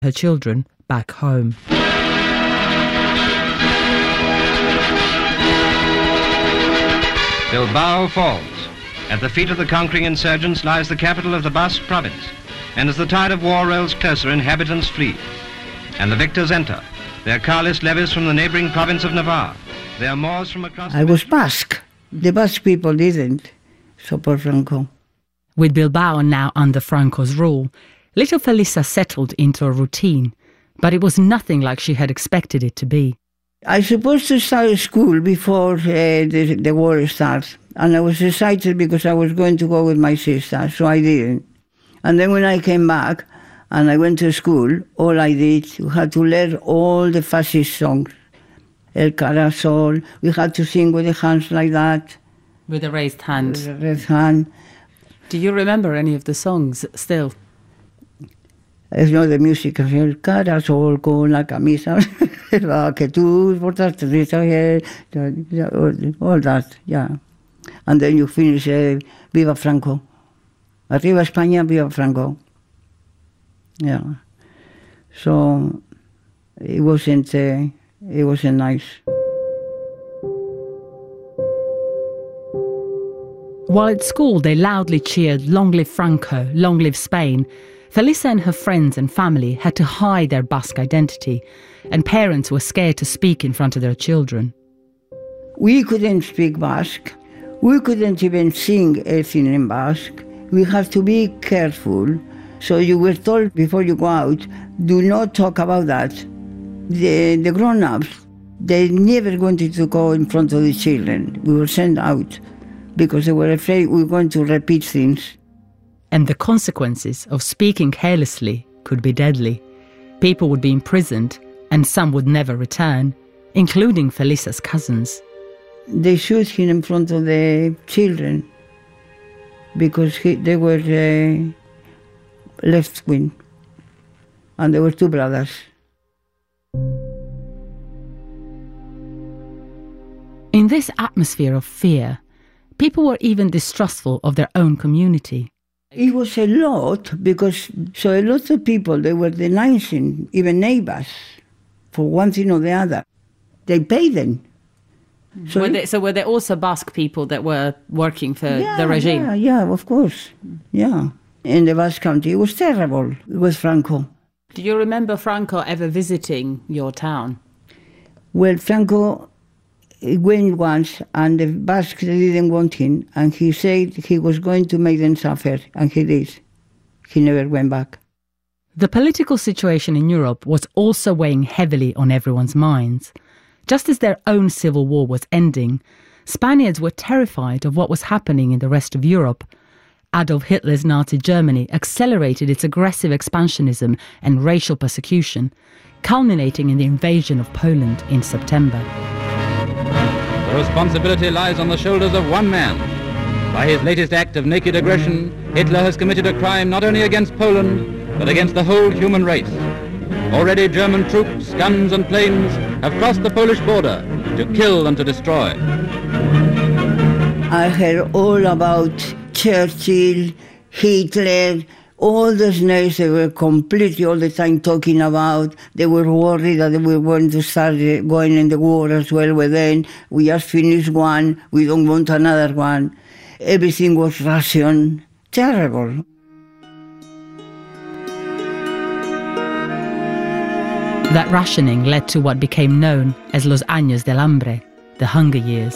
her children back home. Bilbao falls. At the feet of the conquering insurgents lies the capital of the Basque province, and as the tide of war rolls closer, inhabitants flee. And the victors enter, their carlist levies from the neighboring province of Navarre, their Moors from across... I was Basque. The Basque people didn't support Franco. With Bilbao now under Franco's rule, little Felisa settled into a routine, but it was nothing like she had expected it to be. I was supposed to start school before the war started, and I was excited because I was going to go with my sister, so I didn't. And then when I came back and I went to school, all I did, we had to learn all the fascist songs. El Carasol, we had to sing with the hands like that. With a raised hand. With a raised hand. Do you remember any of the songs still? Es no de música, el carasol con la camisa, que tú portaste, all that, yeah. And then you finish, Viva Franco. Arriba España, Viva Franco. Yeah. So it wasn't nice. While at school they loudly cheered "Long live Franco, long live Spain," Felisa and her friends and family had to hide their Basque identity, and parents were scared to speak in front of their children. We couldn't speak Basque. We couldn't even sing anything in Basque. We have to be careful. So you were told before you go out, do not talk about that. The grown-ups, they never wanted to go in front of the children. We were sent out because they were afraid we were going to repeat things. And the consequences of speaking carelessly could be deadly. People would be imprisoned and some would never return, including Felisa's cousins. They shoot him in front of the children because they were left-wing, and there were two brothers. In this atmosphere of fear, people were even distrustful of their own community. It was a lot because a lot of people, they were denouncing, even neighbors, for one thing or the other. They paid them. So were there also Basque people that were working for the regime? Yeah, of course. Yeah. In the Basque country, it was terrible. It was Franco. Do you remember Franco ever visiting your town? Well, Franco went once, and the Basques didn't want him, and he said he was going to make them suffer, and he did. He never went back. The political situation in Europe was also weighing heavily on everyone's minds. Just as their own civil war was ending, Spaniards were terrified of what was happening in the rest of Europe. Adolf Hitler's Nazi Germany accelerated its aggressive expansionism and racial persecution, culminating in the invasion of Poland in September. The responsibility lies on the shoulders of one man. By his latest act of naked aggression, Hitler has committed a crime not only against Poland, but against the whole human race. Already German troops, guns and planes have crossed the Polish border to kill and to destroy. I heard all about Churchill, Hitler, all those names they were completely all the time talking about. They were worried that we were going to start going in the war as well with them. We just finished one, we don't want another one. Everything was rationed. Terrible. That rationing led to what became known as Los Años del Hambre, the Hunger Years.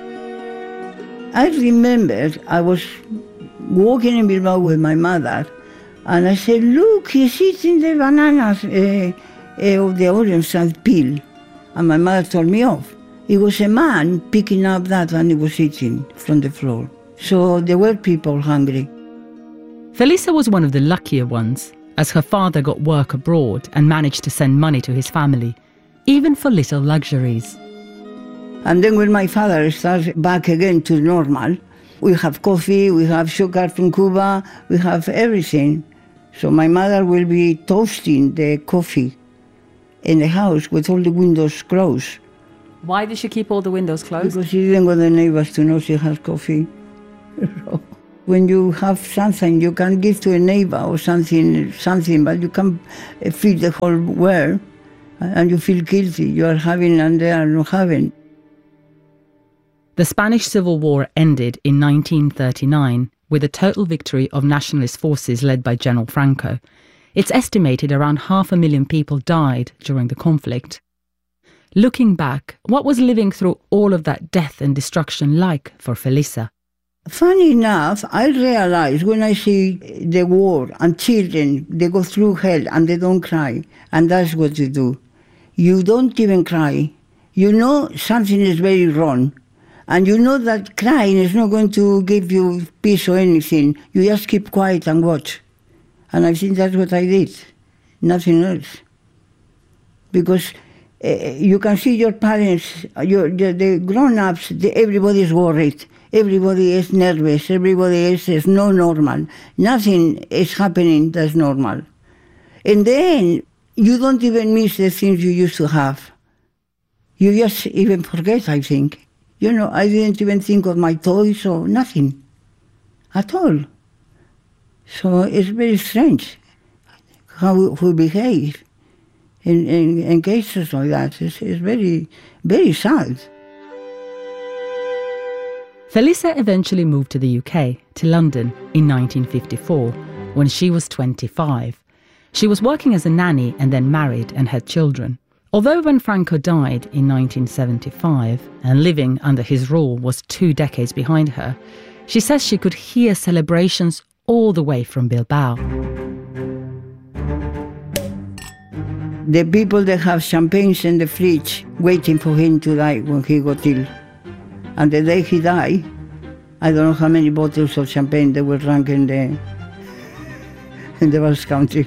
I remember I was walking in Bilbao with my mother, and I said, look, he's eating the bananas of the orange and peel. And my mother told me off. It was a man picking up that and he was eating from the floor. So there were people hungry. Felisa was one of the luckier ones, as her father got work abroad and managed to send money to his family, even for little luxuries. And then when my father started back again to normal, we have coffee, we have sugar from Cuba, we have everything. So my mother will be toasting the coffee in the house with all the windows closed. Why did she keep all the windows closed? Because she didn't want the neighbors to know she has coffee. When you have something you can give to a neighbor or something, but you can feed the whole world, and you feel guilty. You are having and they are not having. The Spanish Civil War ended in 1939 with a total victory of nationalist forces led by General Franco. It's estimated around 500,000 people died during the conflict. Looking back, what was living through all of that death and destruction like for Felisa? Funny enough, I realize when I see the war and children, they go through hell and they don't cry. And that's what you do. You don't even cry. You know something is very wrong. And you know that crying is not going to give you peace or anything. You just keep quiet and watch. And I think that's what I did. Nothing else. Because you can see your parents, the grown-ups, everybody is worried. Everybody is nervous. Everybody is not normal. Nothing is happening that's normal. In the end, you don't even miss the things you used to have. You just even forget, I think. You know, I didn't even think of my toys or nothing at all. So it's very strange how we behave in cases like that. It's very, very sad. Felisa eventually moved to the UK, to London, in 1954, when she was 25. She was working as a nanny and then married and had children. Although when Franco died in 1975 and living under his rule was 2 decades behind her, she says she could hear celebrations all the way from Bilbao. The people that have champagnes in the fridge waiting for him to die when he got ill. And the day he died, I don't know how many bottles of champagne they were drunk in the Basque Country.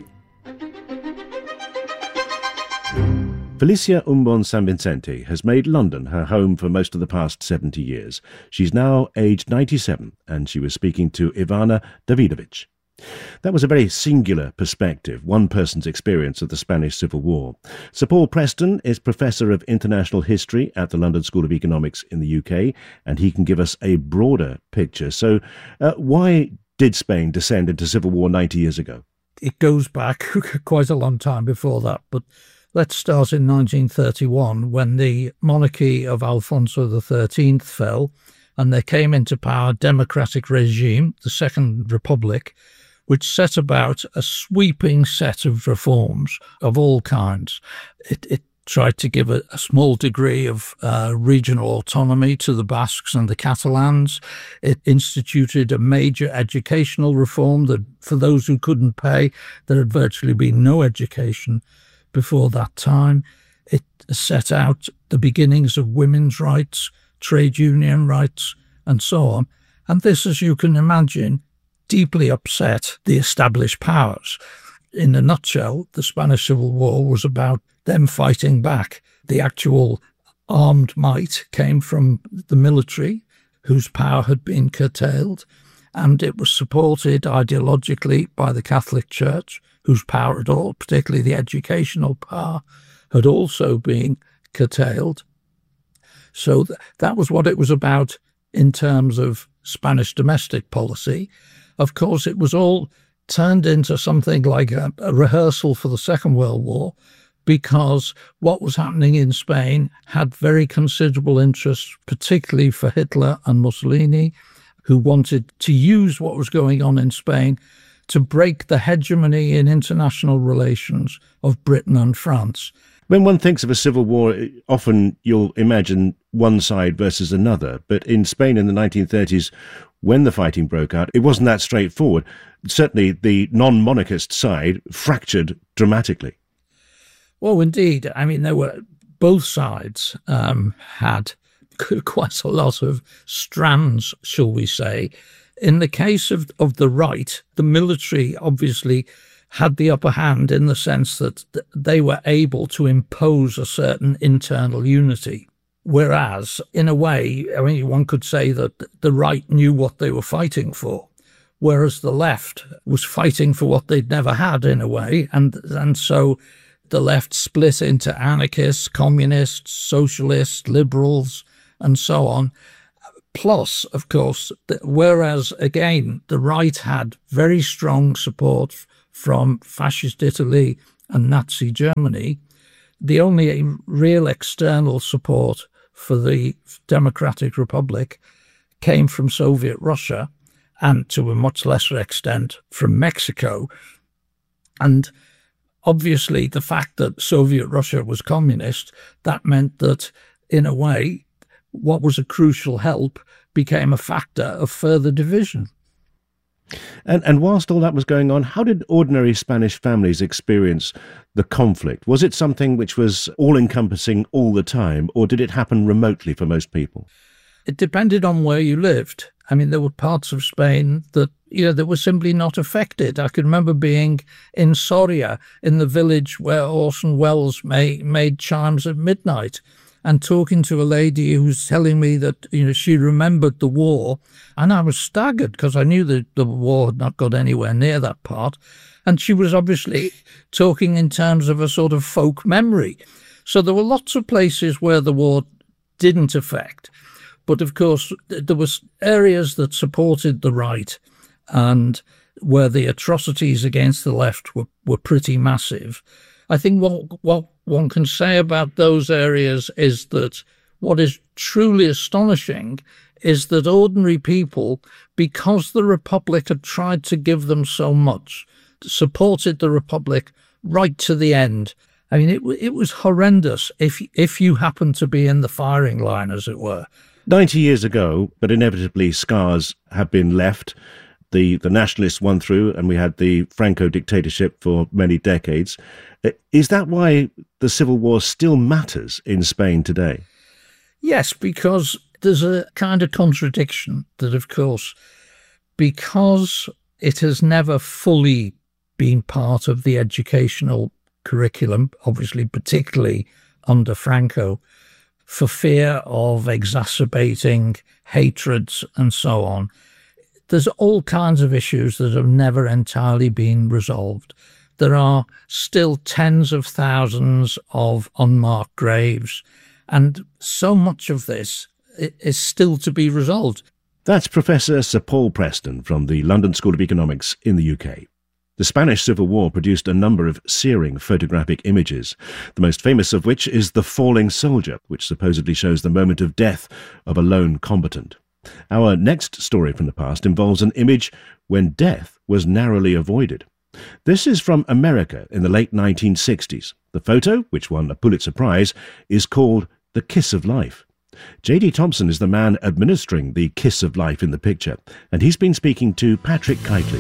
Felicia Umbón San Vicente has made London her home for most of the past 70 years. She's now aged 97, and she was speaking to Ivana Davidovich. That was a very singular perspective, one person's experience of the Spanish Civil War. Sir Paul Preston is Professor of International History at the London School of Economics in the UK, and he can give us a broader picture. So why did Spain descend into civil war 90 years ago? It goes back quite a long time before that, but let's start in 1931 when the monarchy of Alfonso XIII fell and there came into power a democratic regime, the Second Republic, which set about a sweeping set of reforms of all kinds. It tried to give a small degree of regional autonomy to the Basques and the Catalans. It instituted a major educational reform that for those who couldn't pay, there had virtually been no education before that time. It set out the beginnings of women's rights, trade union rights, and so on. And this, as you can imagine, deeply upset the established powers. In a nutshell, the Spanish Civil War was about them fighting back. The actual armed might came from the military, whose power had been curtailed, and it was supported ideologically by the Catholic Church, whose power at all, particularly the educational power, had also been curtailed. So that was what it was about in terms of Spanish domestic policy. Of course, it was all turned into something like a rehearsal for the Second World War, because what was happening in Spain had very considerable interest, particularly for Hitler and Mussolini, who wanted to use what was going on in Spain to break the hegemony in international relations of Britain and France. When one thinks of a civil war, often you'll imagine one side versus another. But in Spain in the 1930s, when the fighting broke out, it wasn't that straightforward. Certainly the non-monarchist side fractured dramatically. Well, indeed. I mean, there were both sides had quite a lot of strands, shall we say. In the case of the right, the military obviously had the upper hand in the sense that they were able to impose a certain internal unity. Whereas, in a way, I mean, one could say that the right knew what they were fighting for, whereas the left was fighting for what they'd never had, in a way. And so the left split into anarchists, communists, socialists, liberals, and so on. Plus, of course, whereas, again, the right had very strong support from fascist Italy and Nazi Germany, the only real external support for the Democratic Republic came from Soviet Russia, and to a much lesser extent from Mexico. And obviously the fact that Soviet Russia was communist, that meant that, in a way, what was a crucial help became a factor of further division. And whilst all that was going on, how did ordinary Spanish families experience the conflict? Was it something which was all-encompassing all the time, or did it happen remotely for most people? It depended on where you lived. I mean, there were parts of Spain that, that were simply not affected. I can remember being in Soria, in the village where Orson Welles made chimes at midnight, and talking to a lady who was telling me that, she remembered the war. And I was staggered because I knew that the war had not got anywhere near that part. And she was obviously talking in terms of a sort of folk memory. So there were lots of places where the war didn't affect. But of course, there was areas that supported the right and where the atrocities against the left were pretty massive. I think what one can say about those areas is that what is truly astonishing is that ordinary people, because the Republic had tried to give them so much, supported the Republic right to the end. I mean, it was horrendous if you happened to be in the firing line, as it were. 90 years ago, but inevitably scars have been left. The nationalists won through, and we had the Franco dictatorship for many decades. Is that why the Civil War still matters in Spain today? Yes, because there's a kind of contradiction that, of course, because it has never fully been part of the educational curriculum, obviously particularly under Franco, for fear of exacerbating hatreds and so on. There's all kinds of issues that have never entirely been resolved. There are still tens of thousands of unmarked graves, and so much of this is still to be resolved. That's Professor Sir Paul Preston from the London School of Economics in the UK. The Spanish Civil War produced a number of searing photographic images, the most famous of which is The Falling Soldier, which supposedly shows the moment of death of a lone combatant. Our next story from the past involves an image when death was narrowly avoided. This is from America in the late 1960s. The photo, which won a Pulitzer Prize, is called The Kiss of Life. J.D. Thompson is the man administering the kiss of life in the picture, and he's been speaking to Patrick Keightley.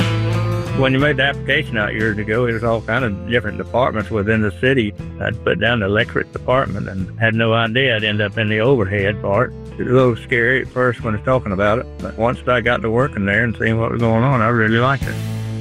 When you made the application out years ago, it was all kind of different departments within the city. I'd put down the electric department and had no idea I'd end up in the overhead part. It was a little scary at first when I was talking about it, but once I got to working there and seeing what was going on, I really liked it.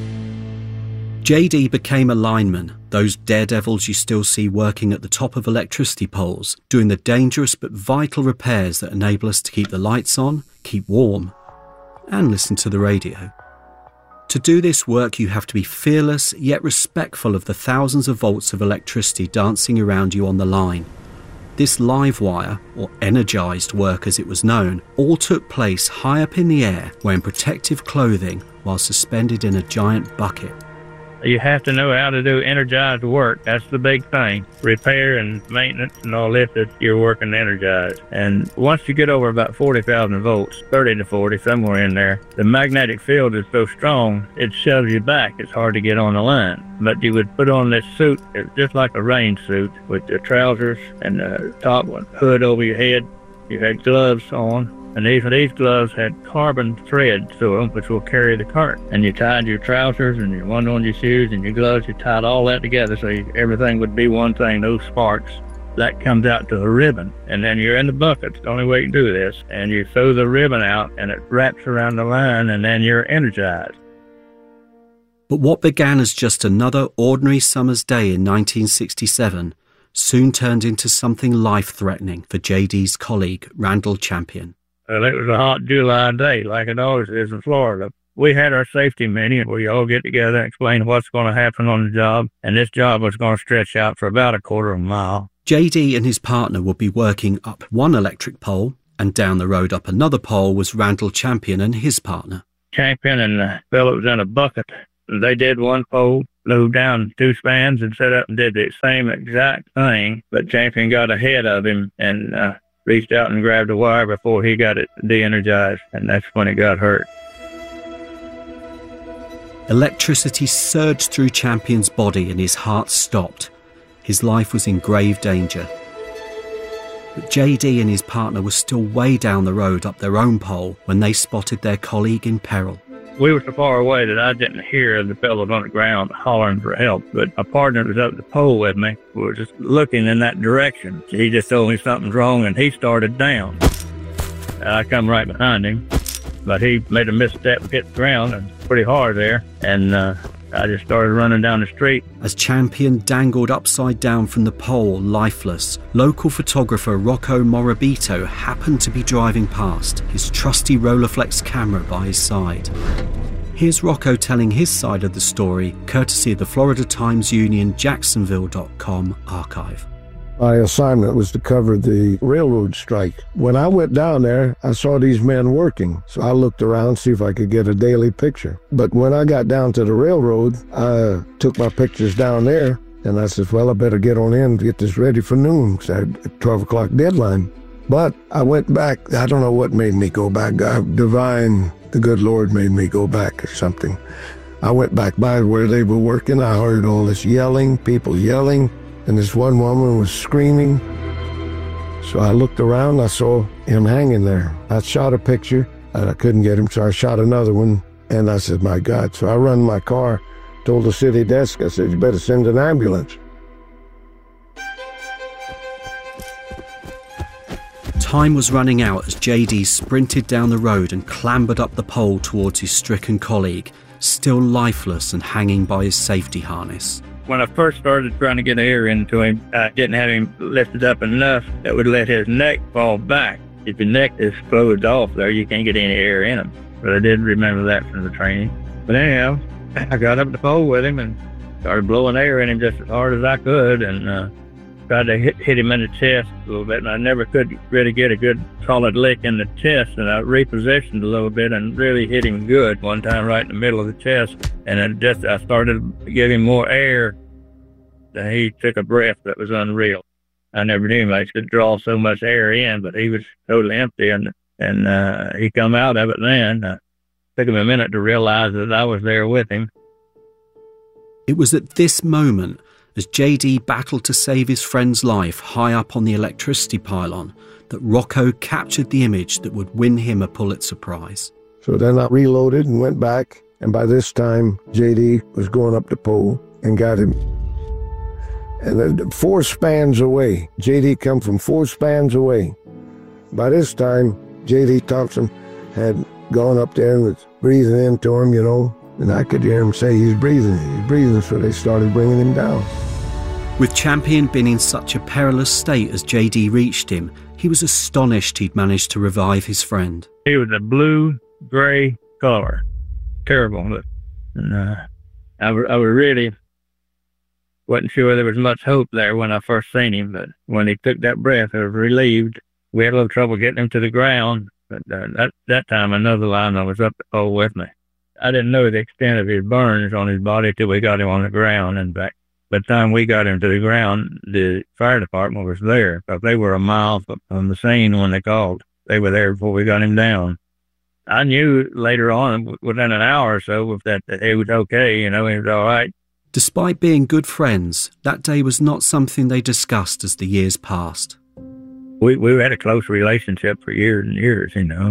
JD became a lineman, those daredevils you still see working at the top of electricity poles, doing the dangerous but vital repairs that enable us to keep the lights on, keep warm, and listen to the radio. To do this work, you have to be fearless yet respectful of the thousands of volts of electricity dancing around you on the line. This live wire, or energised work as it was known, all took place high up in the air wearing protective clothing while suspended in a giant bucket. You have to know how to do energized work. That's the big thing. Repair and maintenance and all this, that you're working energized. And once you get over about 40,000 volts, 30 to 40, somewhere in there, the magnetic field is so strong, it shoves you back. It's hard to get on the line. But you would put on this suit, it's just like a rain suit, with the trousers and the top one, hood over your head. You had gloves on. And these gloves had carbon thread through them, which will carry the current. And you tied your trousers and your one on your shoes and your gloves, you tied all that together so everything would be one thing, no sparks. That comes out to a ribbon, and then you're in the bucket. It's the only way you can do this. And you throw the ribbon out, and it wraps around the line, and then you're energized. But what began as just another ordinary summer's day in 1967 soon turned into something life-threatening for JD's colleague, Randall Champion. Well, it was a hot July day, like it always is in Florida. We had our safety meeting where you all get together and explain what's going to happen on the job, and this job was going to stretch out for about a quarter of a mile. JD and his partner would be working up one electric pole And down the road up another pole was Randall Champion and his partner. Champion and the fellow was in a bucket. They did one pole, moved down 2 spans and set up and did the same exact thing, but Champion got ahead of him and reached out and grabbed a wire before he got it de-energized, and that's when it got hurt. Electricity surged through Champion's body and his heart stopped. His life was in grave danger. But JD and his partner were still way down the road up their own pole when they spotted their colleague in peril. We were so far away that I didn't hear the fellow on the ground hollering for help, but my partner that was up the pole with me was just looking in that direction. He just told me something's wrong, and he started down. I come right behind him, but he made a misstep and hit the ground, and pretty hard there, and I just started running down the street. As Champion dangled upside down from the pole, lifeless, local photographer Rocco Morabito happened to be driving past, his trusty Rolleiflex camera by his side. Here's Rocco telling his side of the story, courtesy of the Florida Times Union Jacksonville.com archive. My assignment was to cover the railroad strike. When I went down there, I saw these men working, so I looked around to see if I could get a daily picture. But when I got down to the railroad, I took my pictures down there, and I said, well, I better get on in and get this ready for noon, because I had a 12 o'clock deadline. But I went back. I don't know what made me go back. The good Lord made me go back or something. I went back by where they were working. I heard all this yelling, people yelling. And this one woman was screaming. So I looked around, I saw him hanging there. I shot a picture, and I couldn't get him, so I shot another one. And I said, my God. So I run my car, told the city desk, I said, you better send an ambulance. Time was running out as JD sprinted down the road and clambered up the pole towards his stricken colleague, still lifeless and hanging by his safety harness. When I first started trying to get air into him, I didn't have him lifted up enough that would let his neck fall back. If your neck is closed off there, you can't get any air in him. But I did remember that from the training. But anyhow, I got up the pole with him and started blowing air in him just as hard as I could, and tried to hit him in the chest a little bit, and I never could really get a good solid lick in the chest, and I repositioned a little bit and really hit him good one time right in the middle of the chest, and I started to give him more air, and he took a breath that was unreal. I never knew anybody could draw so much air in, but he was totally empty, and he come out of it then. Took him a minute to realize that I was there with him. It was at this moment, as JD battled to save his friend's life high up on the electricity pylon, that Rocco captured the image that would win him a Pulitzer Prize. So then I reloaded and went back, and by this time, JD was going up the pole and got him. And then 4 spans away, JD come from 4 spans away. By this time, JD Thompson had gone up there and was breathing into him, and I could hear him say, he's breathing, so they started bringing him down. With Champion being in such a perilous state as JD reached him, he was astonished he'd managed to revive his friend. He was a blue-gray color. Terrible. And I really wasn't sure there was much hope there when I first seen him, but when he took that breath, I was relieved. We had a little trouble getting him to the ground, but that time another lineman was up the pole with me. I didn't know the extent of his burns on his body till we got him on the ground. In fact, by the time we got him to the ground, the fire department was there, because they were a mile from the scene when they called. They were there before we got him down. I knew later on, within an hour or so, that he was okay, he was all right. Despite being good friends, that day was not something they discussed as the years passed. We had a close relationship for years and years,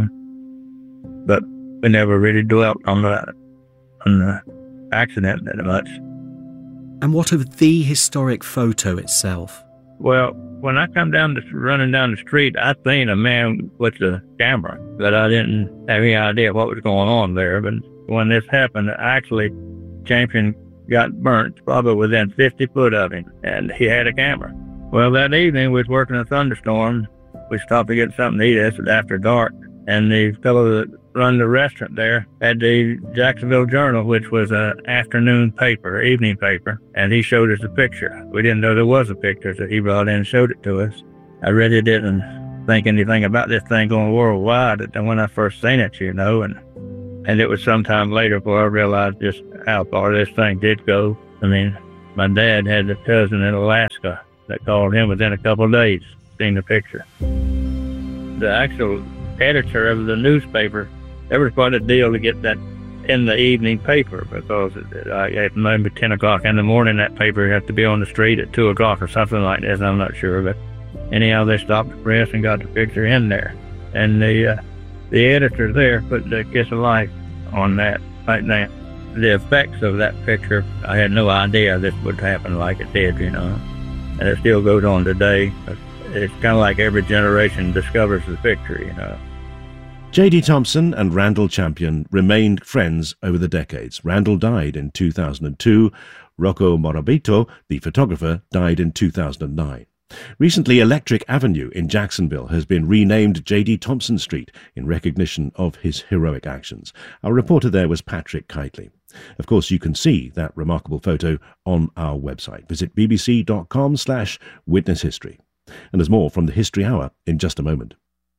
but we never really dwelt on the accident that much. And what of the historic photo itself? Well, when I come running down the street, I seen a man with a camera, but I didn't have any idea what was going on there. But when this happened, actually, Champion got burnt probably within 50 foot of him, and he had a camera. Well, that evening, we was working a thunderstorm. We stopped to get something to eat. It was after dark, and the fellow that run the restaurant there had the Jacksonville Journal, which was an afternoon paper, evening paper, and he showed us a picture. We didn't know there was a picture, so he brought in and showed it to us. I read it and think anything about this thing going worldwide than when I first seen it, you know, and it was sometime later before I realized just how far this thing did go. I mean, my dad had a cousin in Alaska that called him within a couple of days, seen the picture. The actual editor of the newspaper, there was quite a deal to get that in the evening paper, because at maybe 10 o'clock in the morning, that paper had to be on the street at 2 o'clock or something like this, I'm not sure, but anyhow, they stopped the press and got the picture in there. And the editor there put the kiss of life on that right now. The effects of that picture, I had no idea this would happen like it did, you know. And it still goes on today. It's kind of like every generation discovers the picture, you know. J.D. Thomson and Randall Champion remained friends over the decades. Randall died in 2002. Rocco Morabito, the photographer, died in 2009. Recently, Electric Avenue in Jacksonville has been renamed J.D. Thomson Street in recognition of his heroic actions. Our reporter there was Patrick Kitely. Of course, you can see that remarkable photo on our website. Visit bbc.com/witness history. And there's more from the History Hour in just a moment.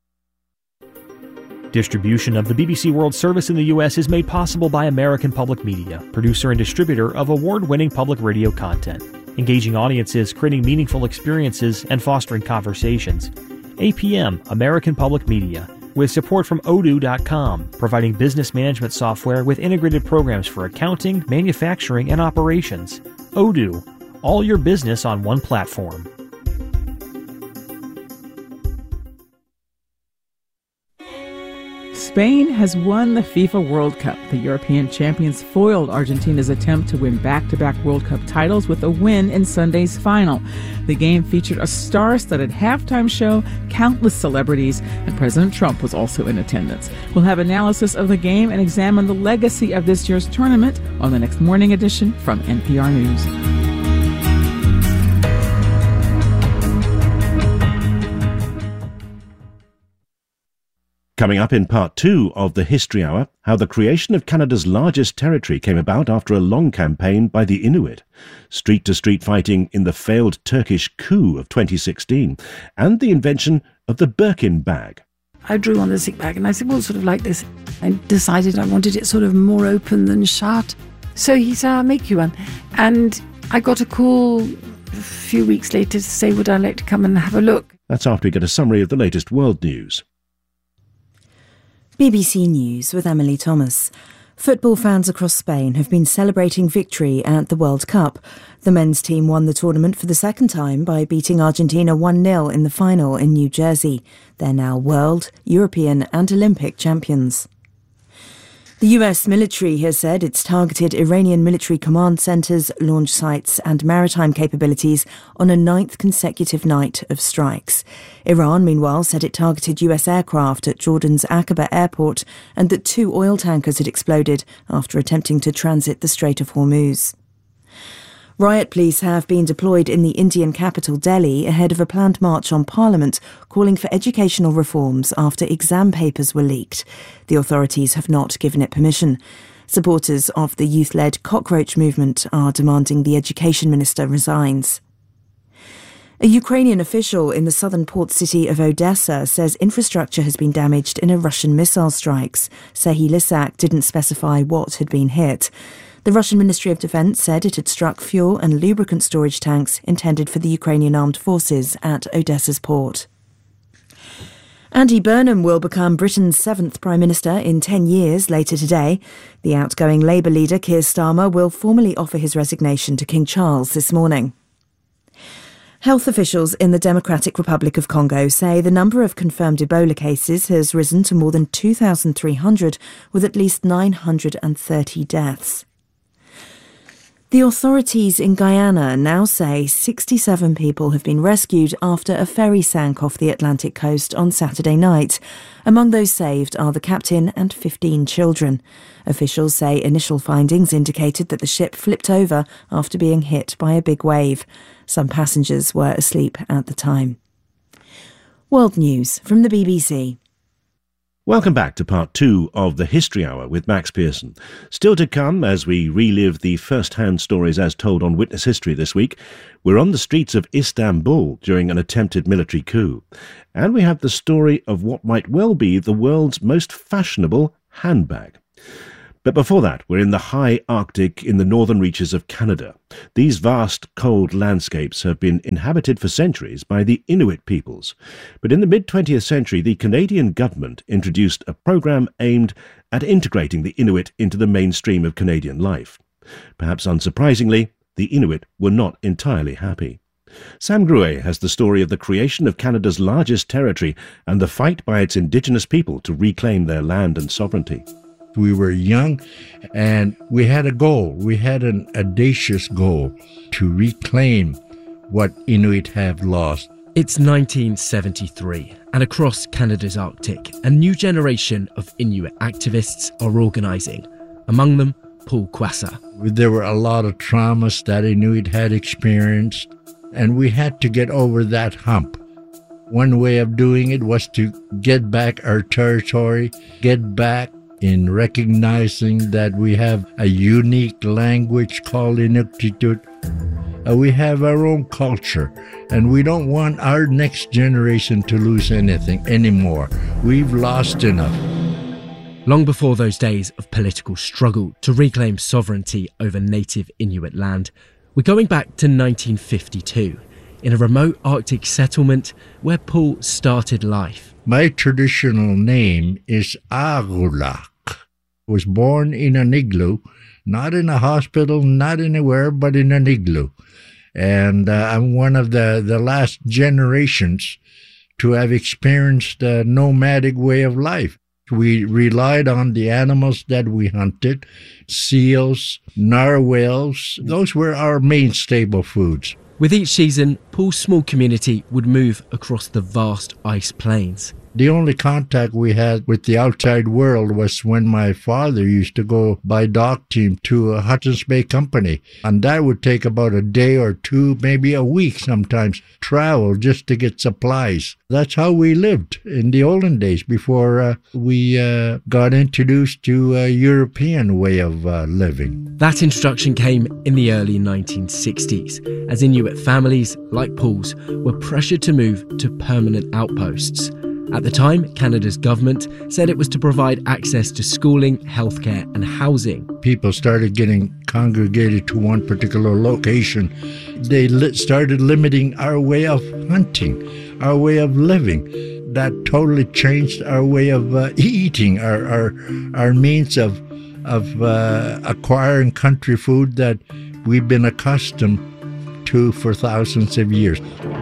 Distribution of the BBC World Service in the U.S. is made possible by American Public Media, producer and distributor of award-winning public radio content, engaging audiences, creating meaningful experiences, and fostering conversations. APM, American Public Media, with support from Odoo.com, providing business management software with integrated programs for accounting, manufacturing, and operations. Odoo, all your business on one platform. Spain has won the FIFA World Cup. The European champions foiled Argentina's attempt to win back-to-back World Cup titles with a win in Sunday's final. The game featured a star-studded halftime show, countless celebrities, and President Trump was also in attendance. We'll have analysis of the game and examine the legacy of this year's tournament on the next morning edition from NPR News. Coming up in part 2 of the History Hour, how the creation of Canada's largest territory came about after a long campaign by the Inuit, street-to-street fighting in the failed Turkish coup of 2016, and the invention of the Birkin bag. I drew on the sick bag and I said, well, sort of like this. I decided I wanted it sort of more open than shut. So he said, I'll make you one. And I got a call a few weeks later to say, would I like to come and have a look? That's after we get a summary of the latest world news. BBC News with Emily Thomas. Football fans across Spain have been celebrating victory at the World Cup. The men's team won the tournament for the second time by beating Argentina 1-0 in the final in New Jersey. They're now world, European and Olympic champions. The US military has said it's targeted Iranian military command centres, launch sites and maritime capabilities on a 9th consecutive night of strikes. Iran, meanwhile, said it targeted US aircraft at Jordan's Aqaba airport and that 2 oil tankers had exploded after attempting to transit the Strait of Hormuz. Riot police have been deployed in the Indian capital Delhi ahead of a planned march on Parliament calling for educational reforms after exam papers were leaked. The authorities have not given it permission. Supporters of the youth-led Cockroach movement are demanding the education minister resigns. A Ukrainian official in the southern port city of Odessa says infrastructure has been damaged in a Russian missile strikes. Serhiy Lysak didn't specify what had been hit. The Russian Ministry of Defense said it had struck fuel and lubricant storage tanks intended for the Ukrainian armed forces at Odessa's port. Andy Burnham will become Britain's 7th Prime Minister in 10 years later today. The outgoing Labour leader Keir Starmer will formally offer his resignation to King Charles this morning. Health officials in the Democratic Republic of Congo say the number of confirmed Ebola cases has risen to more than 2,300, with at least 930 deaths. The authorities in Guyana now say 67 people have been rescued after a ferry sank off the Atlantic coast on Saturday night. Among those saved are the captain and 15 children. Officials say initial findings indicated that the ship flipped over after being hit by a big wave. Some passengers were asleep at the time. World News from the BBC. Welcome back to part 2 of the History Hour with Max Pearson. Still to come as we relive the first-hand stories as told on Witness History this week, we're on the streets of Istanbul during an attempted military coup. And we have the story of what might well be the world's most fashionable handbag. But before that, we're in the high Arctic in the northern reaches of Canada. These vast, cold landscapes have been inhabited for centuries by the Inuit peoples. But in the mid-20th century, the Canadian government introduced a program aimed at integrating the Inuit into the mainstream of Canadian life. Perhaps unsurprisingly, the Inuit were not entirely happy. Sam Gruet has the story of the creation of Canada's largest territory and the fight by its Indigenous people to reclaim their land and sovereignty. We were young and we had a goal. We had an audacious goal to reclaim what Inuit have lost. It's 1973, and across Canada's Arctic, a new generation of Inuit activists are organising. Among them, Paul Quassa. There were a lot of traumas that Inuit had experienced, and we had to get over that hump. One way of doing it was to get back our territory, get back in recognizing that we have a unique language called Inuktitut. We have our own culture, and we don't want our next generation to lose anything anymore. We've lost enough. Long before those days of political struggle to reclaim sovereignty over native Inuit land, we're going back to 1952, in a remote Arctic settlement where Paul started life. My traditional name is Agulak. I was born in an igloo, not in a hospital, not anywhere, but in an igloo. And I'm one of the last generations to have experienced a nomadic way of life. We relied on the animals that we hunted, seals, narwhals. Those were our main staple foods. With each season, Paul's small community would move across the vast ice plains. The only contact we had with the outside world was when my father used to go by dock team to a Hudson's Bay Company. And that would take about a day or two, maybe a week sometimes, travel just to get supplies. That's how we lived in the olden days before we got introduced to a European way of living. That introduction came in the early 1960s, as Inuit families, like Paul's, were pressured to move to permanent outposts. At the time, Canada's government said it was to provide access to schooling, healthcare and housing. People started getting congregated to one particular location. They started limiting our way of hunting, our way of living. That totally changed our way of eating, our means of acquiring country food that we've been accustomed to for thousands of years.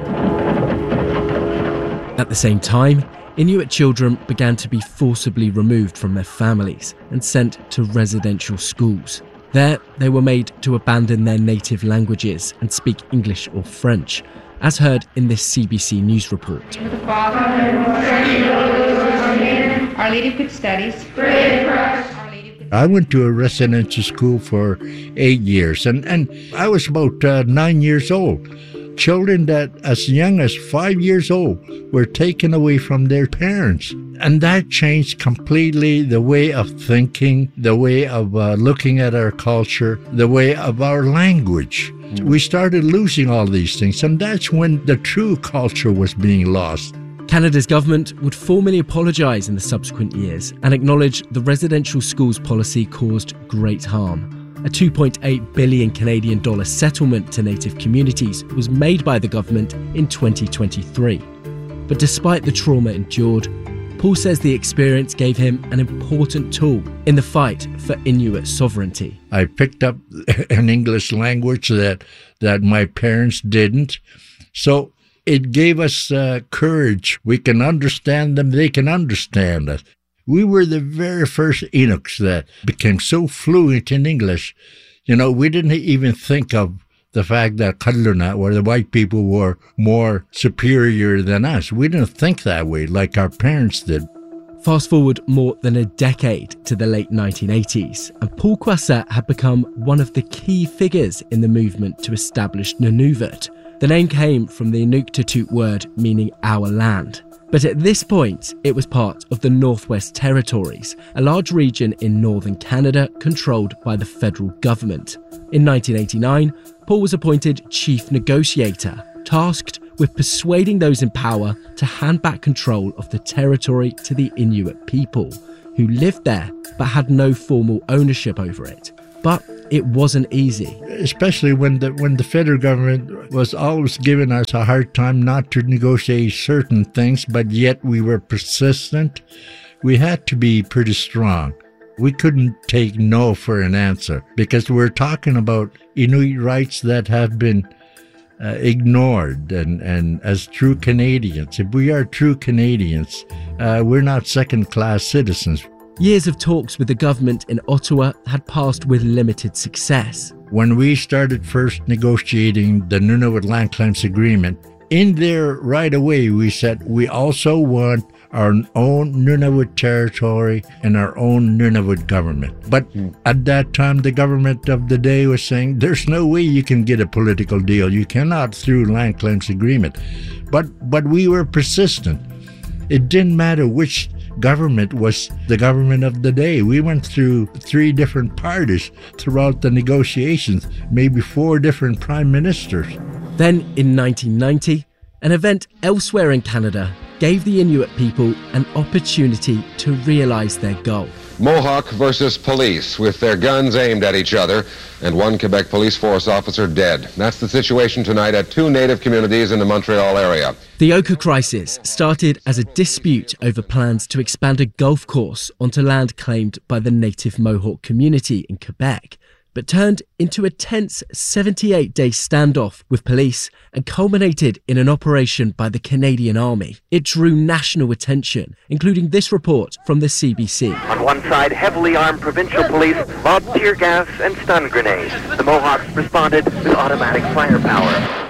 At the same time, Inuit children began to be forcibly removed from their families and sent to residential schools. There, they were made to abandon their native languages and speak English or French, as heard in this CBC News report. Our Lady of Good Studies. I went to a residential school for 8 years, and I was about 9 years old. Children that as young as 5 years old were taken away from their parents. And that changed completely the way of thinking, the way of looking at our culture, the way of our language. We started losing all these things, and that's when the true culture was being lost. Canada's government would formally apologise in the subsequent years and acknowledge the residential schools policy caused great harm. A $2.8 billion Canadian dollar settlement to native communities was made by the government in 2023. But despite the trauma endured, Paul says the experience gave him an important tool in the fight for Inuit sovereignty. I picked up an English language that my parents didn't. So it gave us courage. We can understand them, they can understand us. We were the very first Inuks that became so fluent in English. You know, we didn't even think of the fact that Kadluna, where the white people were more superior than us. We didn't think that way like our parents did. Fast forward more than a decade to the late 1980s, and Paul Quassa had become one of the key figures in the movement to establish Nunavut. The name came from the Inuktitut word meaning our land. But at this point, it was part of the Northwest Territories, a large region in northern Canada controlled by the federal government. In 1989, Paul was appointed chief negotiator, tasked with persuading those in power to hand back control of the territory to the Inuit people, who lived there but had no formal ownership over it. But it wasn't easy. Especially when the federal government was always giving us a hard time not to negotiate certain things, but yet we were persistent. We had to be pretty strong. We couldn't take no for an answer, because we're talking about Inuit rights that have been ignored. And as true Canadians, if we are true Canadians, we're not second-class citizens. Years of talks with the government in Ottawa had passed with limited success. When we started first negotiating the Nunavut Land Claims Agreement, in there right away we said we also want our own Nunavut territory and our own Nunavut government. But at that time, the government of the day was saying, there's no way you can get a political deal. You cannot through Land Claims Agreement. But we were persistent. It didn't matter which government was the government of the day. We went through 3 different parties throughout the negotiations, maybe 4 different prime ministers. Then, in 1990, an event elsewhere in Canada gave the Inuit people an opportunity to realise their goal. Mohawk versus police, with their guns aimed at each other, and 1 Quebec police force officer dead. That's the situation tonight at 2 Native communities in the Montreal area. The Oka crisis started as a dispute over plans to expand a golf course onto land claimed by the Native Mohawk community in Quebec, but turned into a tense 78-day standoff with police and culminated in an operation by the Canadian Army. It drew national attention, including this report from the CBC. On one side, heavily armed provincial police lobbed tear gas and stun grenades. The Mohawks responded with automatic firepower.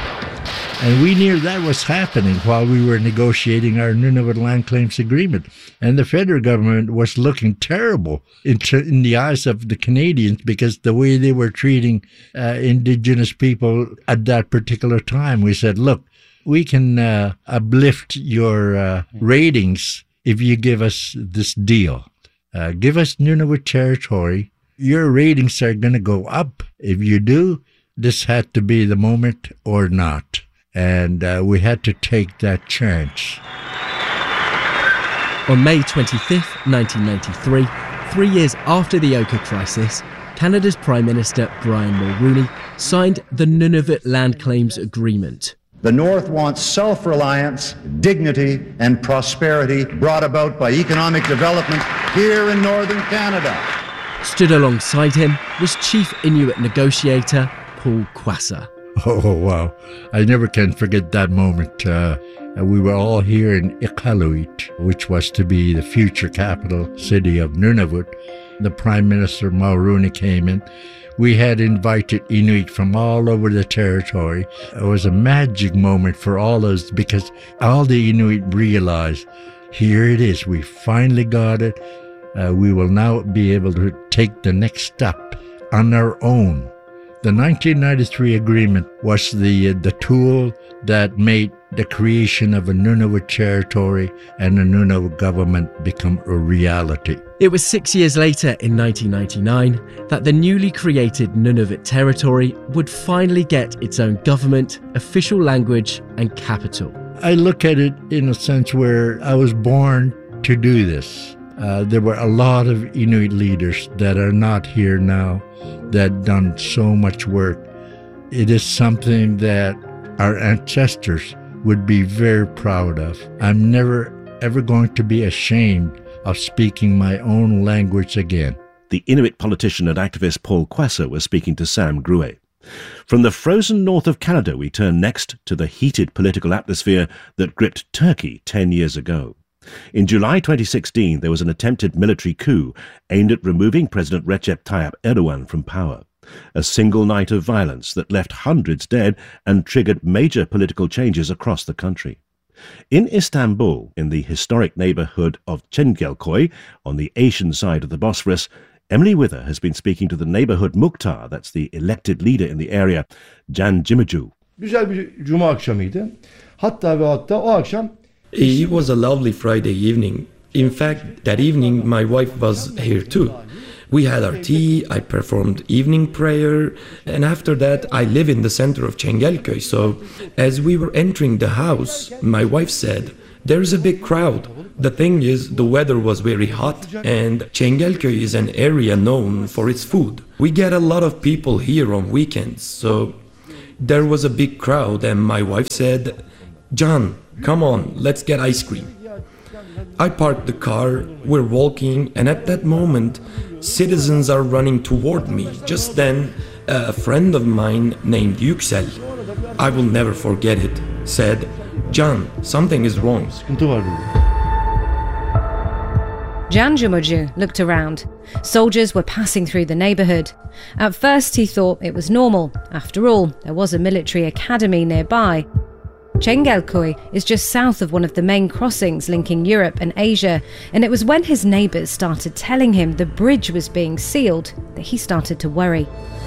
And we knew that was happening while we were negotiating our Nunavut Land Claims Agreement. And the federal government was looking terrible in the eyes of the Canadians, because the way they were treating Indigenous people at that particular time. We said, look, we can uplift your ratings if you give us this deal. Give us Nunavut territory. Your ratings are going to go up. If you do, this had to be the moment or not. And we had to take that chance. On May 25th, 1993, 3 years after the Oka crisis, Canada's Prime Minister Brian Mulroney signed the Nunavut Land Claims Agreement. The North wants self-reliance, dignity, and prosperity brought about by economic development here in northern Canada. Stood alongside him was Chief Inuit negotiator Paul Quassa. Oh, wow. I never can forget that moment. We were all here in Iqaluit, which was to be the future capital city of Nunavut. The Prime Minister Mulroney came in. We had invited Inuit from all over the territory. It was a magic moment for all of us, because all the Inuit realized, here it is, we finally got it. We will now be able to take the next step on our own. The 1993 agreement was the tool that made the creation of a Nunavut territory and a Nunavut government become a reality. It was 6 years later, in 1999, that the newly created Nunavut territory would finally get its own government, official language, and capital. I look at it in a sense where I was born to do this. There were a lot of Inuit leaders that are not here now that done so much work. It is something that our ancestors would be very proud of. I'm never ever going to be ashamed of speaking my own language again. The Inuit politician and activist Paul Quassa was speaking to Sam Gruet. From the frozen north of Canada, we turn next to the heated political atmosphere that gripped Turkey 10 years ago. In July 2016, there was an attempted military coup aimed at removing President Recep Tayyip Erdogan from power. A single night of violence that left hundreds dead and triggered major political changes across the country. In Istanbul, in the historic neighbourhood of Çengelköy, on the Asian side of the Bosphorus, Emily Wither has been speaking to the neighbourhood muhtar, that's the elected leader in the area, Can Cimicü. Güzel bir cuma akşamıydı. Hatta o akşam It was a lovely Friday evening. In fact, that evening my wife was here too. We had our tea, I performed evening prayer, and after that I live in the center of Çengelköy. So as we were entering the house, my wife said, "There's a big crowd." The thing is, the weather was very hot, and Çengelköy is an area known for its food. We get a lot of people here on weekends, so there was a big crowd, and my wife said, "John, come on, let's get ice cream." I parked the car, we're walking, and at that moment, citizens are running toward me. Just then, a friend of mine named Yüksel, I will never forget it, said, "John, something is wrong." Can Cumhurcu looked around. Soldiers were passing through the neighbourhood. At first he thought it was normal. After all, there was a military academy nearby. Çengelköy is just south of one of the main crossings linking Europe and Asia, and it was when his neighbours started telling him the bridge was being sealed that he started to worry.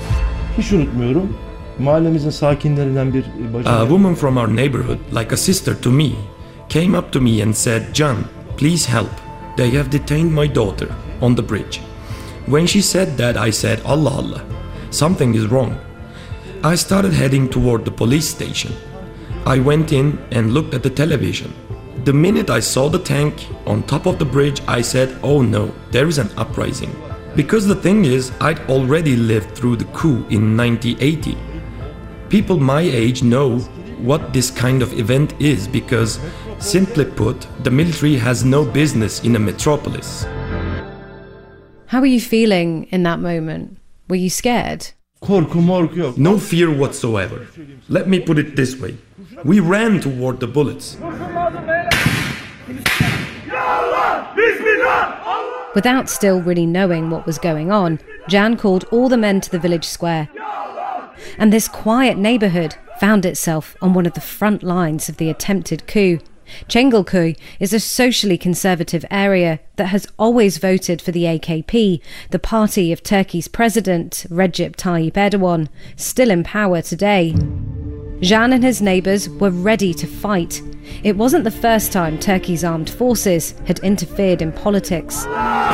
A woman from our neighborhood, like a sister to me, came up to me and said, "John, please help. They have detained my daughter on the bridge." When she said that, I said, "Allah Allah, something is wrong." I started heading toward the police station. I went in and looked at the television. The minute I saw the tank on top of the bridge, I said, "Oh no, there is an uprising." Because the thing is, I'd already lived through the coup in 1980. People my age know what this kind of event is because, simply put, the military has no business in a metropolis. How were you feeling in that moment? Were you scared? No fear whatsoever. Let me put it this way. We ran toward the bullets. Without still really knowing what was going on, Can called all the men to the village square. And this quiet neighbourhood found itself on one of the front lines of the attempted coup. Çengelköy is a socially conservative area that has always voted for the AKP, the party of Turkey's president, Recep Tayyip Erdogan, still in power today. Can and his neighbours were ready to fight. It wasn't the first time Turkey's armed forces had interfered in politics.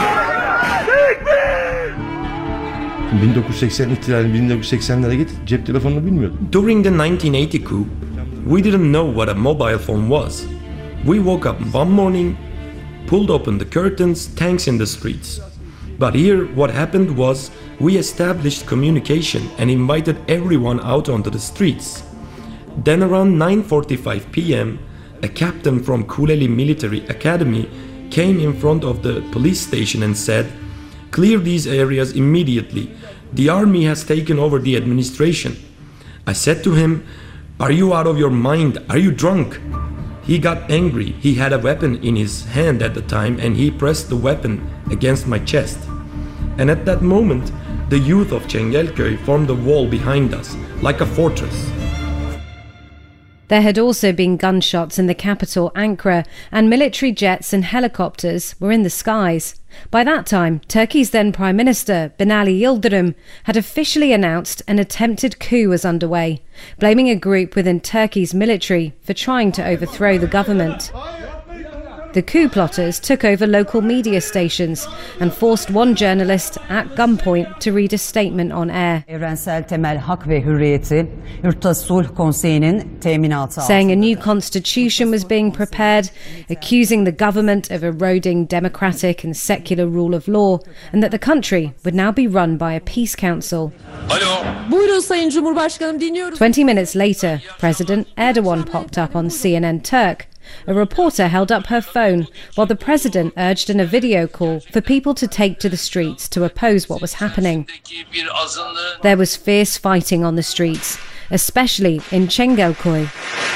1980'lere git, cep telefonunu bilmiyordum. During the 1980 coup, we didn't know what a mobile phone was. We woke up one morning, pulled open the curtains, tanks in the streets. But here what happened was we established communication and invited everyone out onto the streets. Then around 9:45 p.m., a captain from Kuleli Military Academy came in front of the police station and said, "Clear these areas immediately. The army has taken over the administration." I said to him, "Are you out of your mind? Are you drunk?" He got angry. He had a weapon in his hand at the time and he pressed the weapon against my chest. And at that moment, the youth of Çengelköy formed a wall behind us, like a fortress. There had also been gunshots in the capital, Ankara, and military jets and helicopters were in the skies. By that time, Turkey's then Prime Minister, Binali Yildirim, had officially announced an attempted coup was underway, blaming a group within Turkey's military for trying to overthrow the government. The coup plotters took over local media stations and forced one journalist at gunpoint to read a statement on air, saying a new constitution was being prepared, accusing the government of eroding democratic and secular rule of law, and that the country would now be run by a peace council. 20 minutes later, President Erdogan popped up on CNN Turk. A reporter held up her phone while the president urged in a video call for people to take to the streets to oppose what was happening. There was fierce fighting on the streets, especially in Çengelköy.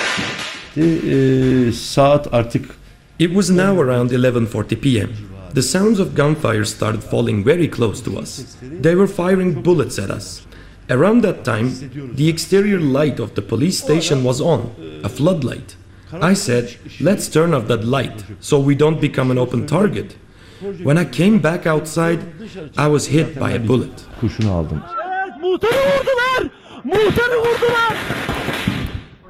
It was now around 11:40 p.m. The sounds of gunfire started falling very close to us. They were firing bullets at us. Around that time, the exterior light of the police station was on, a floodlight. I said, "Let's turn off that light so we don't become an open target." When I came back outside, I was hit by a bullet.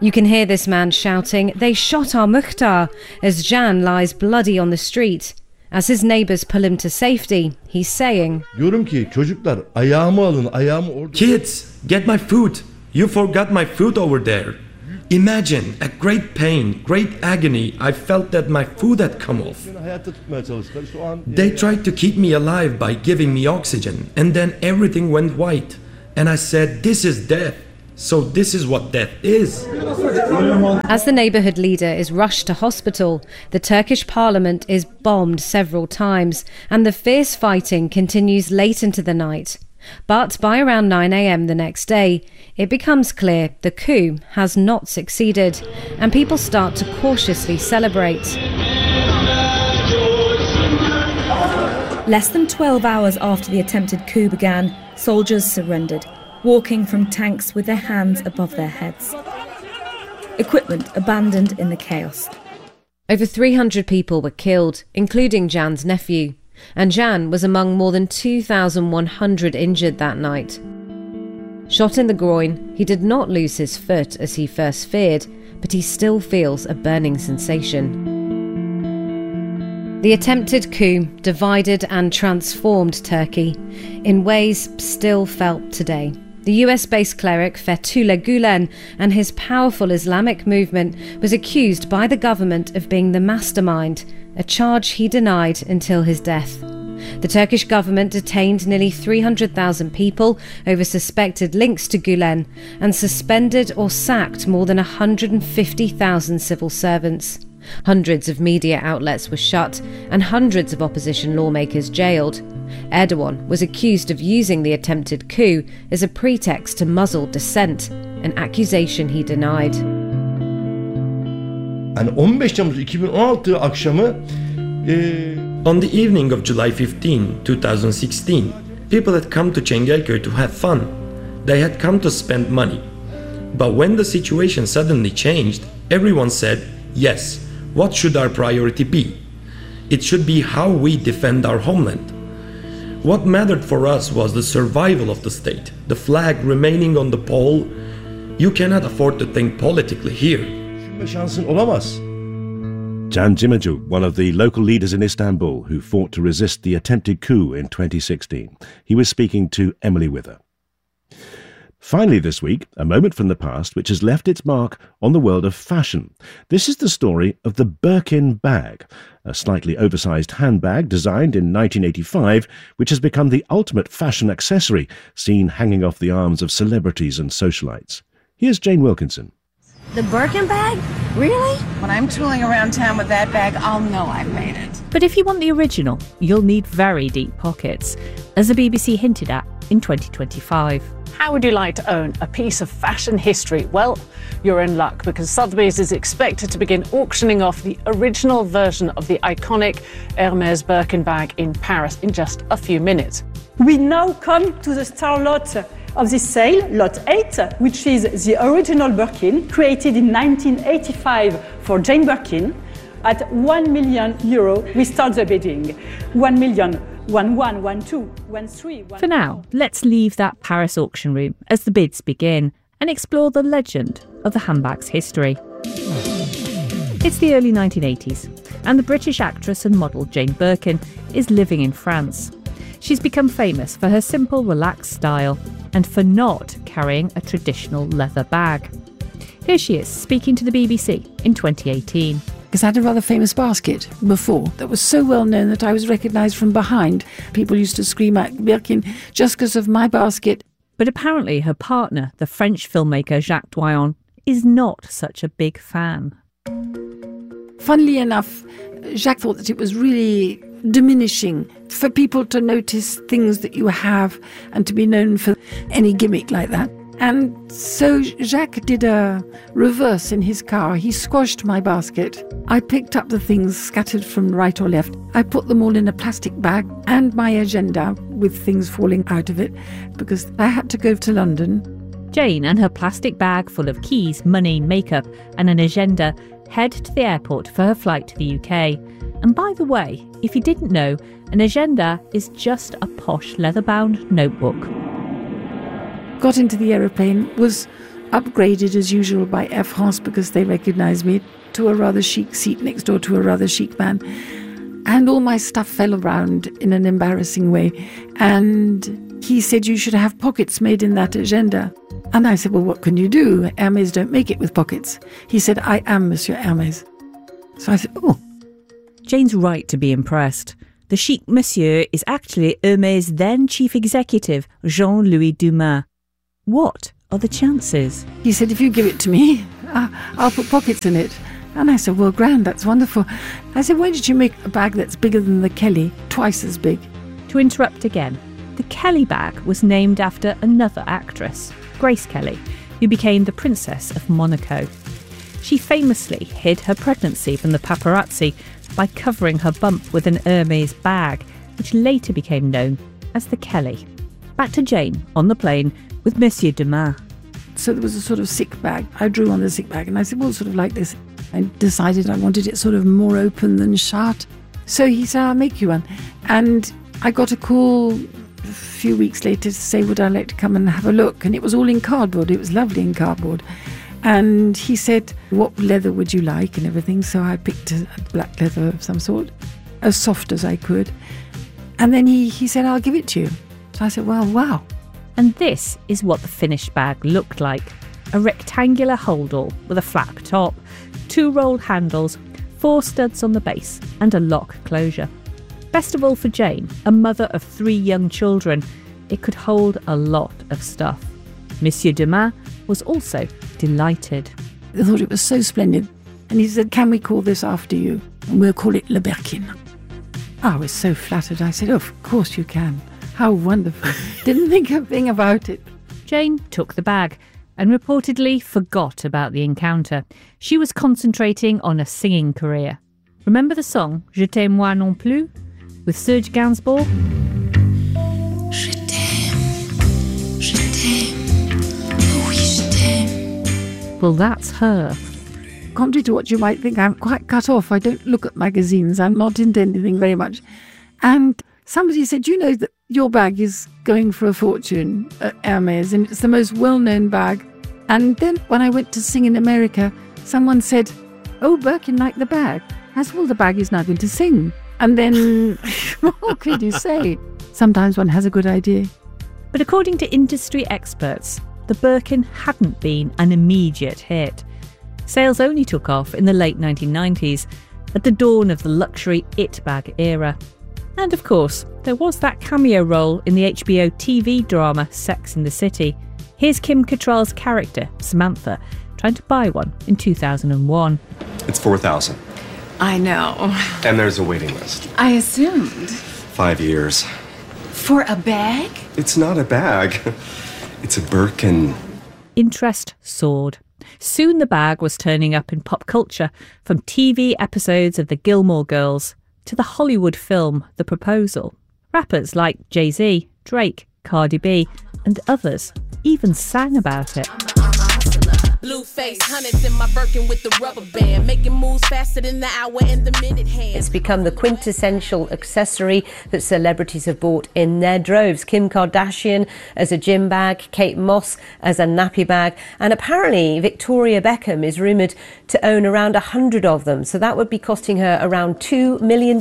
You can hear this man shouting, "They shot our Mukhtar," as Jan lies bloody on the street. As his neighbours pull him to safety, he's saying, Diyorum ki çocuklar ayağımı alın, ayağımı orada. Kids, get my food. You forgot my food over there. Imagine, at great pain, great agony, I felt that my food had come off. They tried to keep me alive by giving me oxygen, and then everything went white. And I said, this is death. So this is what death is. As the neighbourhood leader is rushed to hospital, the Turkish parliament is bombed several times, and the fierce fighting continues late into the night. But by around 9 a.m. the next day, it becomes clear the coup has not succeeded, and people start to cautiously celebrate. Less than 12 hours after the attempted coup began, soldiers surrendered, walking from tanks with their hands above their heads. Equipment abandoned in the chaos. Over 300 people were killed, including Jan's nephew, and Jan was among more than 2,100 injured that night. Shot in the groin, he did not lose his foot as he first feared, but he still feels a burning sensation. The attempted coup divided and transformed Turkey in ways still felt today. The US-based cleric Fethullah Gulen and his powerful Islamic movement was accused by the government of being the mastermind, a charge he denied until his death. The Turkish government detained nearly 300,000 people over suspected links to Gulen and suspended or sacked more than 150,000 civil servants. Hundreds of media outlets were shut and hundreds of opposition lawmakers jailed. Erdogan was accused of using the attempted coup as a pretext to muzzle dissent, an accusation he denied. Yani 15 Temmuz 2016 akşamı On the evening of July 15, 2016, people had come to Çengelköy to have fun. They had come to spend money. But when the situation suddenly changed, everyone said, yes, what should our priority be? It should be how we defend our homeland. What mattered for us was the survival of the state, the flag remaining on the pole. You cannot afford to think politically here. Şansın olamaz. Can Cimacı, one of the local leaders in Istanbul who fought to resist the attempted coup in 2016. He was speaking to Emily Wither. Finally this week, a moment from the past which has left its mark on the world of fashion. This is the story of the Birkin bag, a slightly oversized handbag designed in 1985, which has become the ultimate fashion accessory, seen hanging off the arms of celebrities and socialites. Here's Jane Wilkinson. The Birkin bag? Really? When I'm tooling around town with that bag, I'll know I've made it. But if you want the original, you'll need very deep pockets, as the BBC hinted at in 2025. How would you like to own a piece of fashion history? Well, you're in luck, because Sotheby's is expected to begin auctioning off the original version of the iconic Hermès Birkin bag in Paris in just a few minutes. We now come to the star lot of this sale, Lot 8, which is the original Birkin, created in 1985 for Jane Birkin. At €1 million, we start the bidding. 1 million, 1, 1, 1, 2, 1, 3, 1. For now, let's leave that Paris auction room as the bids begin and explore the legend of the handbag's history. It's the early 1980s, and the British actress and model Jane Birkin is living in France. She's become famous for her simple, relaxed style and for not carrying a traditional leather bag. Here she is, speaking to the BBC in 2018. Because I had a rather famous basket before that was so well known that I was recognised from behind. People used to scream at Birkin just because of my basket. But apparently her partner, the French filmmaker Jacques Doyon, is not such a big fan. Funnily enough, Jacques thought that it was really diminishing for people to notice things that you have and to be known for any gimmick like that. And so Jacques did a reverse in his car. He squashed my basket. I picked up the things scattered from right or left. I put them all in a plastic bag and my agenda with things falling out of it because I had to go to London. Jane and her plastic bag full of keys, money, makeup and an agenda head to the airport for her flight to the UK. And by the way, if you didn't know, an agenda is just a posh leather-bound notebook. Got into the aeroplane, was upgraded as usual by Air France because they recognised me, to a rather chic seat next door to a rather chic man. And all my stuff fell around in an embarrassing way. And he said, you should have pockets made in that agenda. And I said, well, what can you do? Hermès don't make it with pockets. He said, I am Monsieur Hermès. So I said, oh. Jane's right to be impressed. The chic monsieur is actually Hermès' then chief executive, Jean-Louis Dumas. What are the chances? He said, if you give it to me, I'll put pockets in it. And I said, well, grand, that's wonderful. I said, why did you make a bag that's bigger than the Kelly, twice as big? To interrupt again, the Kelly bag was named after another actress, Grace Kelly, who became the Princess of Monaco. She famously hid her pregnancy from the paparazzi by covering her bump with an Hermès bag, which later became known as the Kelly. Back to Jane on the plane with Monsieur Dumas. So there was a sort of sick bag. I drew on the sick bag and I said, well, sort of like this. I decided I wanted it sort of more open than shut. So he said, I'll make you one. And I got a call a few weeks later to say, would I like to come and have a look? And it was all in cardboard. It was lovely in cardboard. And he said, what leather would you like and everything? So I picked a black leather of some sort, as soft as I could. And then he said, I'll give it to you. So I said, well, wow. And this is what the finished bag looked like. A rectangular holdall with a flap top, 2 rolled handles, 4 studs on the base and a lock closure. Best of all for Jane, a mother of 3 young children, it could hold a lot of stuff. Monsieur Dumas was also delighted. I thought it was so splendid. And he said, can we call this after you? And we'll call it Le Birkin. I was so flattered. I said, oh, of course you can. How wonderful. Didn't think a thing about it. Jane took the bag and reportedly forgot about the encounter. She was concentrating on a singing career. Remember the song Je t'aime moi non plus with Serge Gainsbourg? Je t'aime, oui je t'aime. Well, that's her. Contrary to what you might think, I'm quite cut off. I don't look at magazines. I'm not into anything very much. And somebody said, you know that your bag is going for a fortune at Hermès, and it's the most well-known bag. And then when I went to sing in America, someone said, oh, Birkin liked the bag. I said, well, the bag is now going to sing. And then, what could you say? Sometimes one has a good idea. But according to industry experts, the Birkin hadn't been an immediate hit. Sales only took off in the late 1990s, at the dawn of the luxury it bag era. And of course, there was that cameo role in the HBO TV drama Sex and the City. Here's Kim Cattrall's character, Samantha, trying to buy one in 2001. It's $4,000. I know. And there's a waiting list. I assumed. 5 years. For a bag? It's not a bag. It's a Birkin. Interest soared. Soon the bag was turning up in pop culture, from TV episodes of the Gilmore Girls to the Hollywood film The Proposal. Rappers like Jay-Z, Drake, Cardi B and others even sang about it. Blue face, hundreds in my Birkin with the rubber band, making moves faster than the hour and the minute hand. It's become the quintessential accessory that celebrities have bought in their droves. Kim Kardashian as a gym bag, Kate Moss as a nappy bag, and apparently Victoria Beckham is rumoured to own around 100 of them, so that would be costing her around $2 million.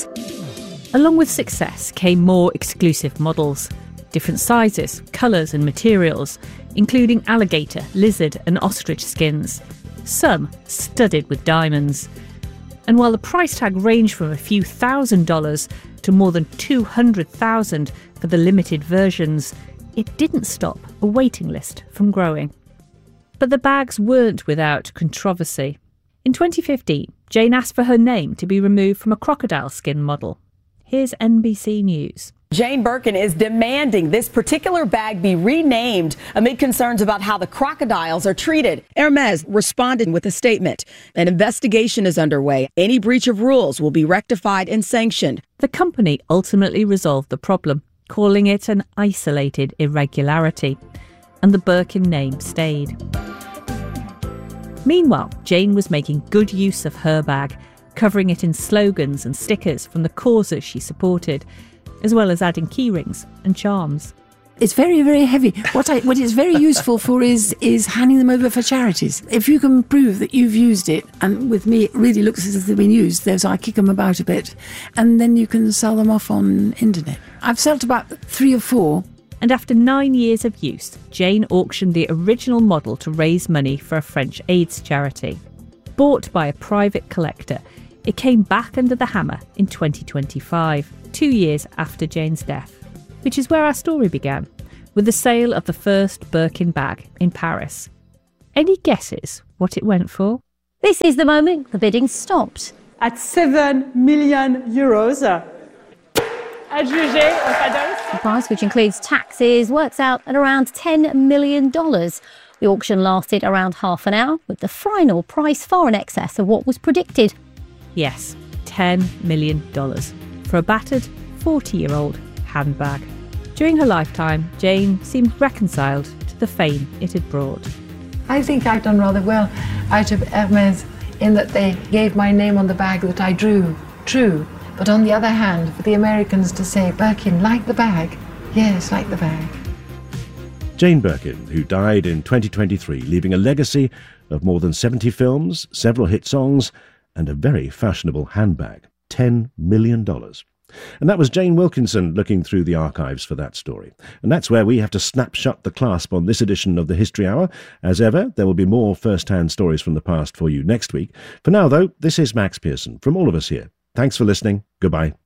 Along with success came more exclusive models, different sizes, colours and materials, including alligator, lizard and ostrich skins, some studded with diamonds. And while the price tag ranged from a few $1,000s to more than $200,000 for the limited versions, it didn't stop a waiting list from growing. But the bags weren't without controversy. In 2015, Jane asked for her name to be removed from a crocodile skin model. Here's NBC News. Jane Birkin is demanding this particular bag be renamed amid concerns about how the crocodiles are treated. Hermès responded with a statement. An investigation is underway. Any breach of rules will be rectified and sanctioned. The company ultimately resolved the problem, calling it an isolated irregularity, and the Birkin name stayed. Meanwhile, Jane was making good use of her bag, covering it in slogans and stickers from the causes she supported, as well as adding keyrings and charms. It's very, very heavy. What it's very useful for is handing them over for charities. If you can prove that you've used it, and with me it really looks as if they've been used, so I kick them about a bit, and then you can sell them off on internet. I've sold about 3 or 4. And after 9 years of use, Jane auctioned the original model to raise money for a French AIDS charity. Bought by a private collector, it came back under the hammer in 2025, 2 years after Jane's death, which is where our story began, with the sale of the first Birkin bag in Paris. Any guesses what it went for? This is the moment the bidding stopped. At 7 million euros. Adjugé au cadeau. The price, which includes taxes, works out at around $10 million. The auction lasted around half an hour, with the final price far in excess of what was predicted. Yes, $10 million for a battered 40-year-old handbag. During her lifetime, Jane seemed reconciled to the fame it had brought. I think I've done rather well out of Hermès in that they gave my name on the bag that I drew. True. But on the other hand, for the Americans to say, Birkin, like the bag? Yes, like the bag. Jane Birkin, who died in 2023, leaving a legacy of more than 70 films, several hit songs, and a very fashionable handbag. $10 million. And that was Jane Wilkinson looking through the archives for that story. And that's where we have to snap shut the clasp on this edition of the History Hour. As ever, there will be more first-hand stories from the past for you next week. For now, though, this is Max Pearson from all of us here. Thanks for listening. Goodbye.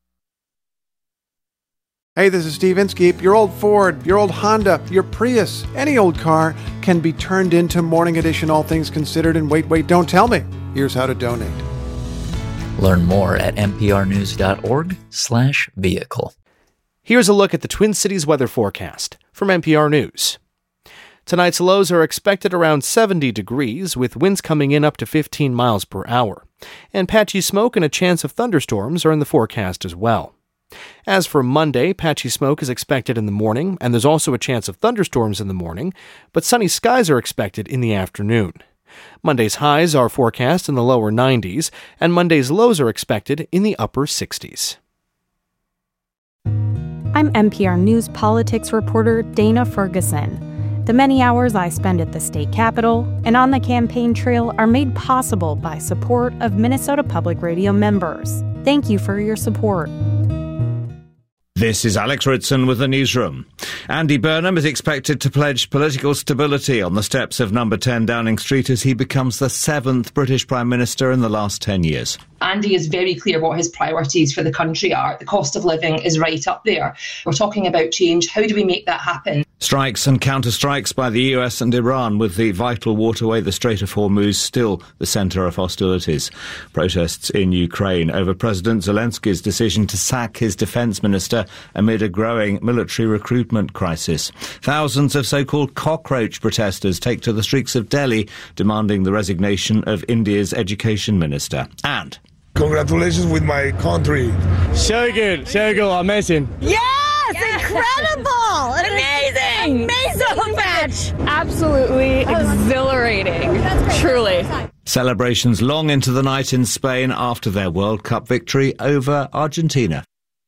Hey, this is Steve Inskeep. Your old Ford, your old Honda, your Prius, any old car can be turned into Morning Edition All Things Considered. And wait, don't tell me. Here's how to donate. Learn more at nprnews.org/vehicle. Here's a look at the Twin Cities weather forecast from NPR News. Tonight's lows are expected around 70 degrees, with winds coming in up to 15 miles per hour. And patchy smoke and a chance of thunderstorms are in the forecast as well. As for Monday, patchy smoke is expected in the morning, and there's also a chance of thunderstorms in the morning, but sunny skies are expected in the afternoon. Monday's highs are forecast in the lower 90s, and Monday's lows are expected in the upper 60s. I'm NPR News politics reporter Dana Ferguson. The many hours I spend at the state capitol and on the campaign trail are made possible by support of Minnesota Public Radio members. Thank you for your support. This is Alex Ridson with the newsroom. Andy Burnham is expected to pledge political stability on the steps of number 10 Downing Street as he becomes the 7th British Prime Minister in the last 10 years. Andy is very clear what his priorities for the country are. The cost of living is right up there. We're talking about change. How do we make that happen? Strikes and counter-strikes by the US and Iran, with the vital waterway, the Strait of Hormuz, still the centre of hostilities. Protests in Ukraine over President Zelensky's decision to sack his defence minister amid a growing military recruitment crisis. Thousands of so-called cockroach protesters take to the streets of Delhi, demanding the resignation of India's education minister. And congratulations with my country. So good, amazing. Yes, incredible, amazing match. Absolutely exhilarating, truly. Celebrations long into the night in Spain after their World Cup victory over Argentina.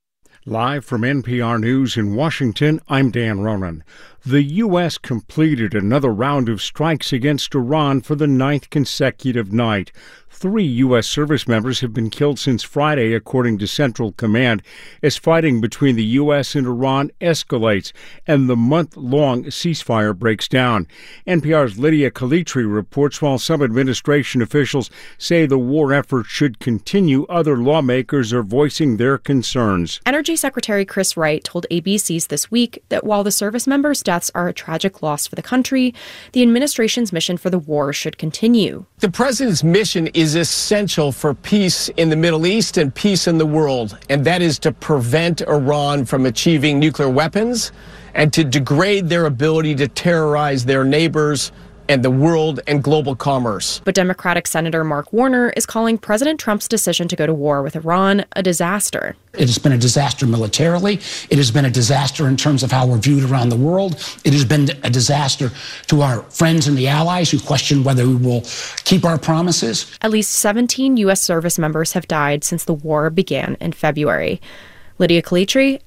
Live from NPR News in Washington, I'm Dan Ronan. The U.S. completed another round of strikes against Iran for the 9th consecutive night. 3 U.S. service members have been killed since Friday, according to Central Command, as fighting between the U.S. and Iran escalates and the month-long ceasefire breaks down. NPR's Lydia Kalitri reports while some administration officials say the war effort should continue, other lawmakers are voicing their concerns. Energy Secretary Chris Wright told ABC's This Week that while the service members' deaths are a tragic loss for the country, the administration's mission for the war should continue. The president's mission is essential for peace in the Middle East and peace in the world, and that is to prevent Iran from achieving nuclear weapons and to degrade their ability to terrorize their neighbors and the world and global commerce. But Democratic Senator Mark Warner is calling President Trump's decision to go to war with Iran a disaster. It has been a disaster militarily. It has been a disaster in terms of how we're viewed around the world. It has been a disaster to our friends and the allies who question whether we will keep our promises. At least 17 U.S. service members have died since the war began in February. Lydia Kalitri,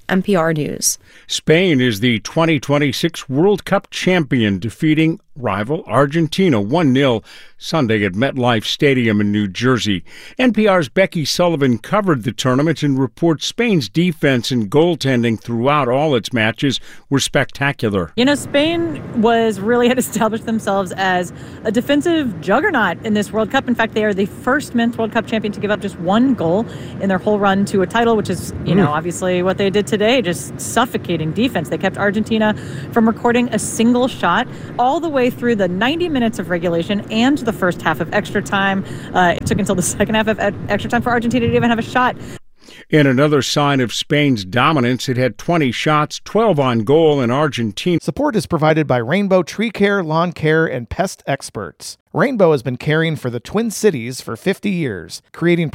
NPR News. Spain is the 2026 World Cup champion, defeating rival Argentina 1-0 Sunday at MetLife Stadium in New Jersey. NPR's Becky Sullivan covered the tournament and reports Spain's defense and goaltending throughout all its matches were spectacular. You know, Spain had established themselves as a defensive juggernaut in this World Cup. In fact, they are the first men's World Cup champion to give up just one goal in their whole run to a title, which is, obviously what they did today, just suffocating defense. They kept Argentina from recording a single shot all the way through the 90 minutes of regulation and the first half of extra time. It took until the second half of extra time for Argentina to even have a shot. In another sign of Spain's dominance, it had 20 shots, 12 on goal in Argentina. Support is provided by Rainbow Tree Care, Lawn Care, and Pest Experts. Rainbow has been caring for the Twin Cities for 50 years, creating